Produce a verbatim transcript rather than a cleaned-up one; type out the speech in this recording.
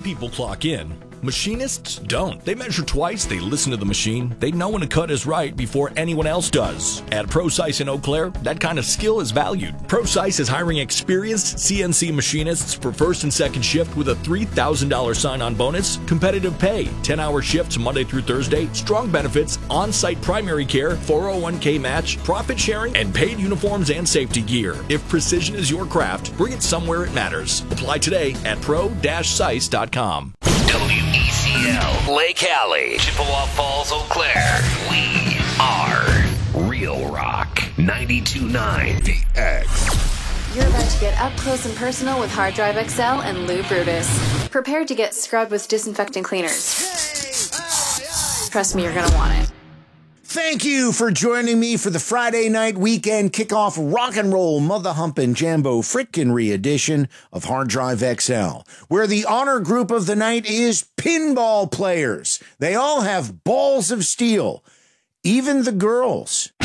people clock in. Machinists don't. They measure twice, they listen to the machine, they know when a cut is right before anyone else does. At ProSice in Eau Claire, that kind of skill is valued. ProSice is hiring experienced C N C machinists for first and second shift with a three thousand dollars sign-on bonus, competitive pay, ten-hour shifts Monday through Thursday, strong benefits, on-site primary care, four oh one k match, profit sharing, and paid uniforms and safety gear. If precision is your craft, bring it somewhere it matters. Apply today at pro dash sice dot com. W E C L, Lake Alley, Chippewa Falls, Eau Claire. We are Real Rock ninety-two point nine The X. You're about to get up close and personal with Hard Drive X L and Lou Brutus. Prepare to get scrubbed with disinfecting cleaners. Trust me, you're going to want it. Thank you for joining me for the Friday night weekend kickoff rock and roll mother humping Jambo Fritkinry edition of Hard Drive X L, where the honor group of the night is pinball players. They all have balls of steel, even the girls.